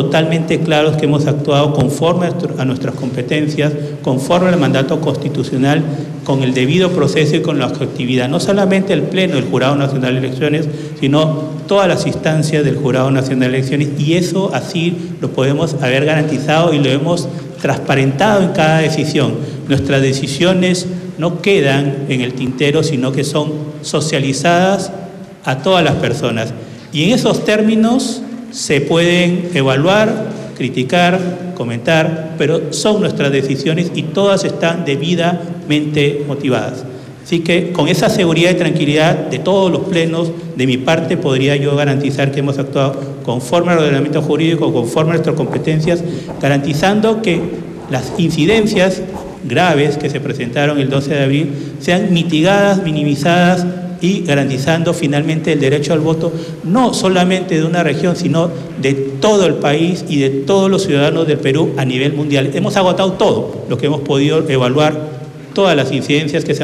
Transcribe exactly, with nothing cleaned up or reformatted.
totalmente claros que hemos actuado conforme a nuestras competencias, conforme al mandato constitucional, con el debido proceso y con la objetividad, no solamente el Pleno del Jurado Nacional de Elecciones, sino todas las instancias del Jurado Nacional de Elecciones, y eso así lo podemos haber garantizado y lo hemos transparentado en cada decisión. Nuestras decisiones no quedan en el tintero, sino que son socializadas a todas las personas. Y en esos términos se pueden evaluar, criticar, comentar, pero son nuestras decisiones y todas están debidamente motivadas. Así que con esa seguridad y tranquilidad de todos los plenos, de mi parte podría yo garantizar que hemos actuado conforme al ordenamiento jurídico, conforme a nuestras competencias, garantizando que las incidencias graves que se presentaron el doce de abril sean mitigadas, minimizadas y garantizando finalmente el derecho al voto, no solamente de una región, sino de todo el país y de todos los ciudadanos del Perú a nivel mundial. Hemos agotado todo lo que hemos podido evaluar, todas las incidencias que se